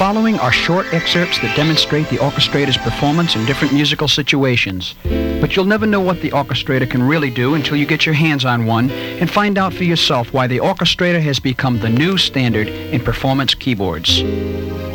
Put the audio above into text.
following are short excerpts that demonstrate the orchestrator's performance in different musical situations. But you'll never know what the orchestrator can really do until you get your hands on one and find out for yourself why the orchestrator has become the new standard in performance keyboards.